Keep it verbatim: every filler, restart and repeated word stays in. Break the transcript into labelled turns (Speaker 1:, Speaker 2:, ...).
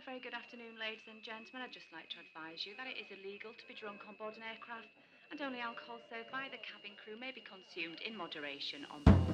Speaker 1: very good afternoon, ladies and gentlemen. I'd just like to advise you that it is illegal to be drunk on board an aircraft, and only alcohol served by the cabin crew may be consumed in moderation on board.